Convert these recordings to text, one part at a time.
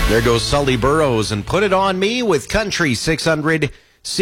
There goes Sully Burrows and Put It On Me with Country 600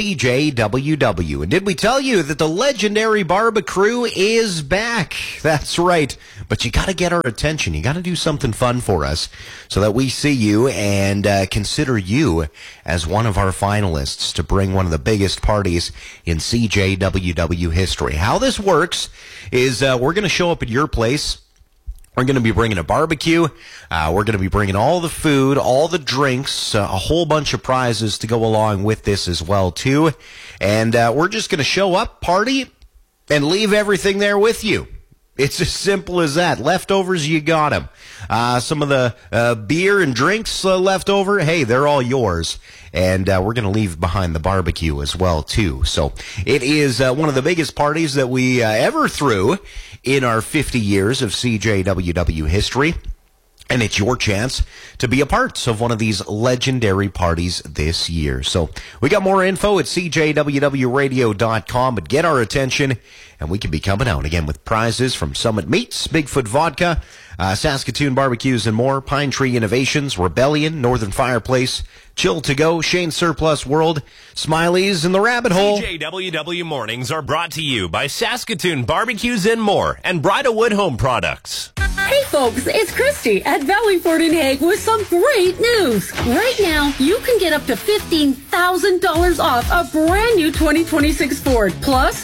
CJWW. And did we tell you that the legendary Barbecue is back? That's right. But you got to get our attention. You got to do something fun for us so that we see you and consider you as one of our finalists to bring one of the biggest parties in CJWW history. How this works is we're going to show up at your place. We're going to be bringing a barbecue. We're going to be bringing all the food, all the drinks, a whole bunch of prizes to go along with this as well, too. And we're just going to show up, party, and leave everything there with you. It's as simple as that. Leftovers, you got them. Some of the beer and drinks left over, hey, they're all yours. And we're going to leave behind the barbecue as well, too. So it is one of the biggest parties that we ever threw in our 50 years of CJWW history. And it's your chance to be a part of one of these legendary parties this year. So we got more info at cjwwradio.com, but get our attention, and we can be coming out again with prizes from Summit Meats, Bigfoot Vodka, Saskatoon Barbecues and more, Pine Tree Innovations, Rebellion, Northern Fireplace, Chill to Go, Shane Surplus World, Smiley's, and the Rabbit Hole. CJWW Mornings are brought to you by Saskatoon Barbecues and more and Bridalwood Home Products. Hey folks, it's Christy at Valley Ford in Hague with some great news. Right now, you can get up to $15,000 off a brand new 2026 Ford, plus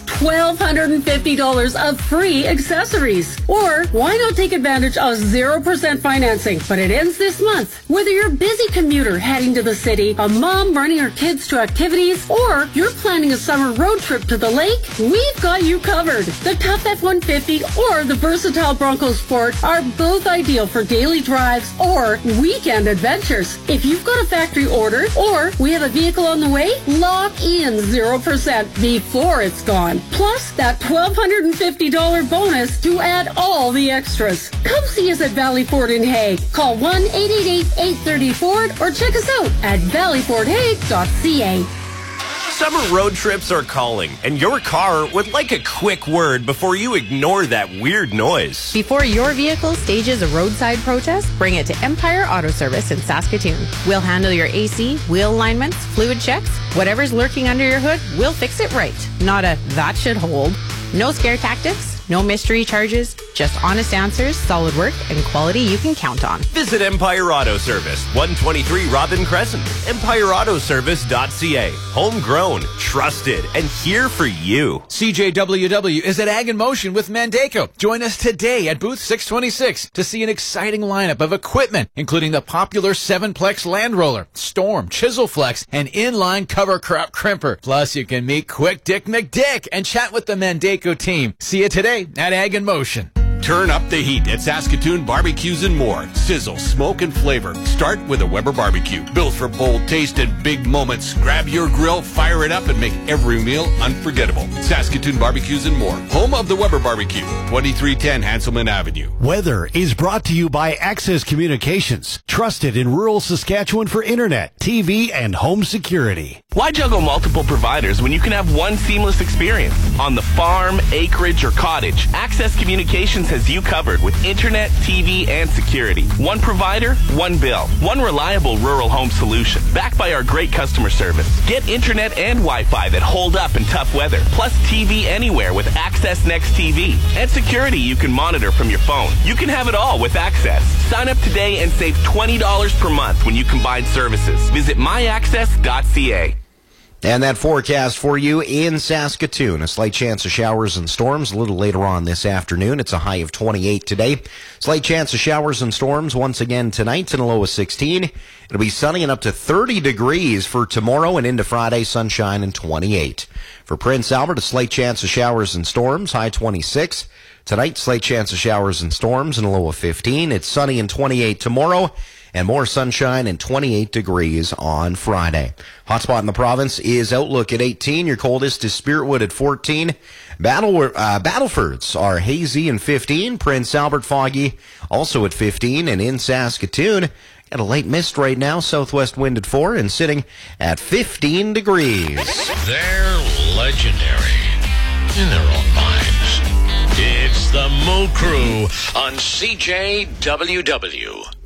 $1,250 of free accessories. Or why not take advantage of 0% financing? But it ends this month. Whether you're a busy commuter heading to the city, a mom running her kids to activities, or you're planning a summer road trip to the lake, we've got you covered. The Tough F-150 or the versatile Bronco Sport are both ideal for daily drives or weekend adventures. If you've got a factory order or we have a vehicle on the way, lock in 0% before it's gone. Plus that $1,250 bonus to add all the extras. Come see us at Valley Ford in Hague. Call 1-888-830-FORD or check us out at valleyfordhague.ca. Summer road trips are calling, and your car would like a quick word before you ignore that weird noise. Before your vehicle stages a roadside protest, bring it to Empire Auto Service in Saskatoon. We'll handle your AC, wheel alignments, fluid checks, whatever's lurking under your hood, we'll fix it right. Not a that should hold. No scare tactics, no mystery charges, just honest answers, solid work, and quality you can count on. Visit Empire Auto Service, 123 Robin Crescent, empireautoservice.ca. Homegrown, trusted, and here for you. CJWW is at Ag in Motion with Mandaco. Join us today at booth 626 to see an exciting lineup of equipment, including the popular 7-plex Land Roller, Storm, Chisel Flex, and inline cover crop crimper. Plus, you can meet Quick Dick McDick and chat with the Mandaco team. See you today at Ag in Motion. Turn up the heat at Saskatoon Barbecues and more. Sizzle, smoke, and flavor. Start with a Weber barbecue. Built for bold taste and big moments. Grab your grill, fire it up, and make every meal unforgettable. Saskatoon Barbecues and more. Home of the Weber Barbecue. 2310 Hanselman Avenue. Weather is brought to you by Access Communications. Trusted in rural Saskatchewan for internet, TV, and home security. Why juggle multiple providers when you can have one seamless experience? On the farm, acreage, or cottage, Access Communications has you covered with internet, TV, and security. One provider, one bill. One reliable rural home solution. Backed by our great customer service. Get internet and Wi-Fi that hold up in tough weather. Plus TV anywhere with Access Next TV. And security you can monitor from your phone. You can have it all with Access. Sign up today and save $20 per month when you combine services. Visit myaccess.ca. And that forecast for you in Saskatoon. A slight chance of showers and storms a little later on this afternoon. It's a high of 28 today. Slight chance of showers and storms once again tonight and a low of 16. It'll be sunny and up to 30 degrees for tomorrow and into Friday, sunshine and 28. For Prince Albert, a slight chance of showers and storms, high 26. Tonight, slight chance of showers and storms and a low of 15. It's sunny and 28 tomorrow. And more sunshine and 28 degrees on Friday. Hotspot in the province is Outlook at 18. Your coldest is Spiritwood at 14. Battlefords are hazy and 15. Prince Albert foggy also at 15. And in Saskatoon, got a light mist right now. Southwest wind at 4 and sitting at 15 degrees. They're legendary in their own minds. It's the Moo Crew on CJWW.